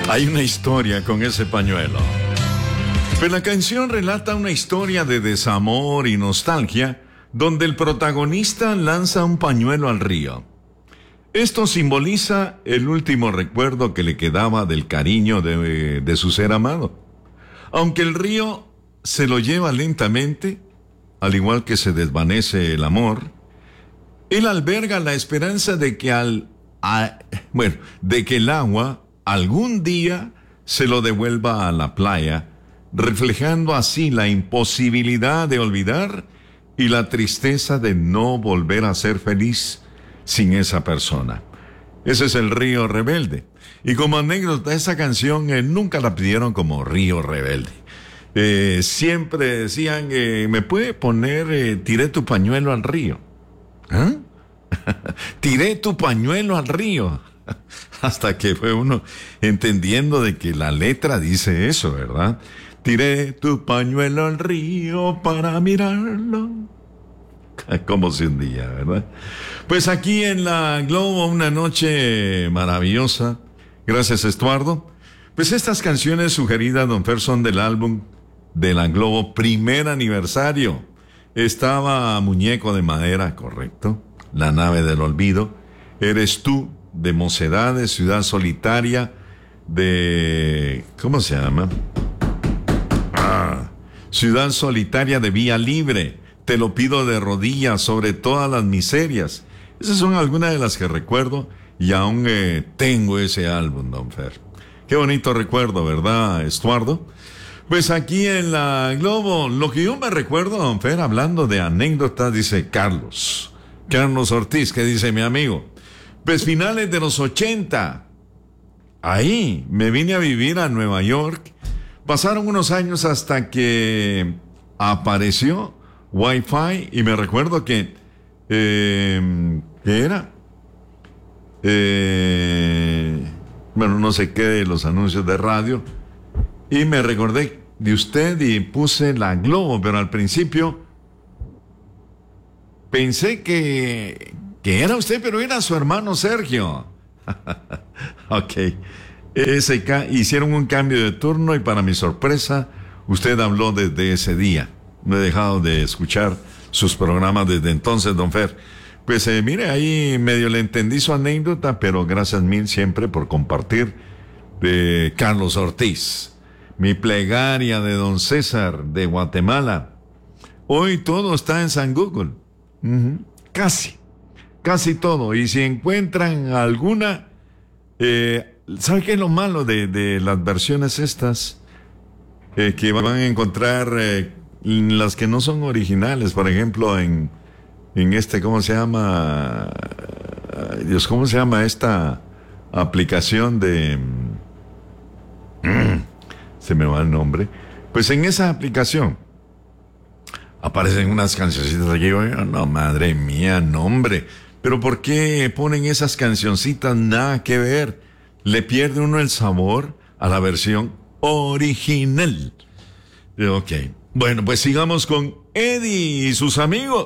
Hay una historia con ese pañuelo. Pero la canción relata una historia de desamor y nostalgia, donde el protagonista lanza un pañuelo al río. Esto simboliza el último recuerdo que le quedaba del cariño de su ser amado. Aunque el río se lo lleva lentamente, al igual que se desvanece el amor, él alberga la esperanza de que de que el agua algún día se lo devuelva a la playa, reflejando así la imposibilidad de olvidar y la tristeza de no volver a ser feliz sin esa persona. Ese es el Río Rebelde. Y como anécdota, esa canción nunca la pidieron como Río Rebelde. Siempre decían, ¿me puede poner tiré tu pañuelo al río? ¿Ah? Tiré tu pañuelo al río. Hasta que fue uno entendiendo de que la letra dice eso, ¿verdad? Tiré tu pañuelo al río para mirarlo. Como si un día, ¿verdad? Pues aquí en la Globo, una noche maravillosa. Gracias, Estuardo. Pues estas canciones sugeridas, don Fer, son del álbum de la Globo, primer aniversario. Estaba Muñeco de Madera, correcto. La Nave del Olvido. Eres tú, de Mocedades, Ciudad Solitaria, de... ¿cómo se llama? Ciudad Solitaria de Vía Libre. Te lo pido de rodillas, sobre todas las miserias. Esas son algunas de las que recuerdo y aún tengo ese álbum, don Fer. Qué bonito recuerdo, ¿verdad, Estuardo? Pues aquí en la Globo, lo que yo me recuerdo, don Fer, hablando de anécdotas, dice Carlos Ortiz, que dice mi amigo. Pues finales de los 80, ahí me vine a vivir a Nueva York. Pasaron unos años hasta que apareció Wi-Fi y me recuerdo que ¿qué era? Bueno, no sé qué de los anuncios de radio, y me recordé de usted y puse la Globo, pero al principio pensé que era usted, pero era su hermano Sergio. Ok. Hicieron un cambio de turno y para mi sorpresa, usted habló desde ese día. No he dejado de escuchar sus programas desde entonces, don Fer. Pues mire, ahí medio le entendí su anécdota, pero gracias mil siempre por compartir. De Carlos Ortiz. Mi plegaria de don César de Guatemala. Hoy todo está en San Google. Casi todo. Y si encuentran alguna, ¿sabe qué es lo malo de las versiones estas? Que van a encontrar las que no son originales. Por ejemplo, en ¿cómo se llama? Dios, ¿cómo se llama esta aplicación de... se me va el nombre. Pues en esa aplicación aparecen unas cancioncitas aquí. No, madre mía, no, hombre. Pero ¿por qué ponen esas cancioncitas? Nada que ver. Le pierde uno el sabor a la versión original. Ok. Bueno, pues sigamos con Eddie y sus amigos.